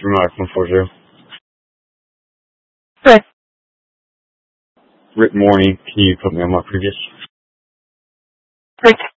Remark 140. Rick. Rick Morning, can you put me on my previous? Rick